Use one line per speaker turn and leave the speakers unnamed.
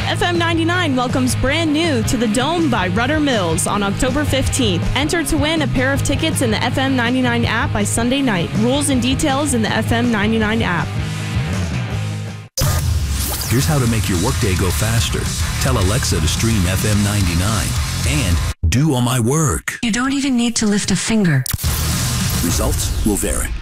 FM 99 welcomes Brand New to the Dome by Rudder Mills on October 15th. Enter to win a pair of tickets in the FM 99 app by Sunday night. Rules and details in the FM 99 app.
Here's how to make your workday go faster. Tell Alexa to stream FM 99 and do all my work.
You don't even need to lift a finger.
Results will vary.